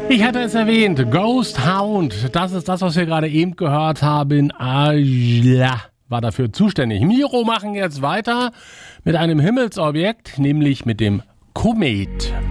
Ich hatte es erwähnt, Ghost Hound, das ist das, was wir gerade eben gehört haben. Ajla war dafür zuständig. Miro machen jetzt weiter mit einem Himmelsobjekt, nämlich mit dem Komet.